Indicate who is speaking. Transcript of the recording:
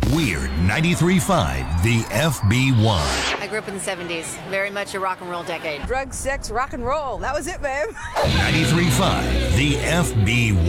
Speaker 1: Weird 93.5, the FB1.
Speaker 2: I grew up in the 70s. Very much a rock and roll decade.
Speaker 3: Drugs, sex, rock and roll. That was it, babe.
Speaker 1: 93.5, the FB1.